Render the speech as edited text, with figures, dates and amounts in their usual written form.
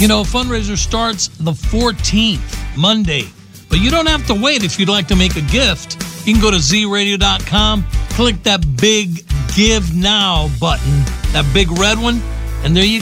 You know, fundraiser starts the 14th, Monday. But you don't have to wait if you'd like to make a gift. You can go to zradio.com, click that big Give Now button, that big red one, and there you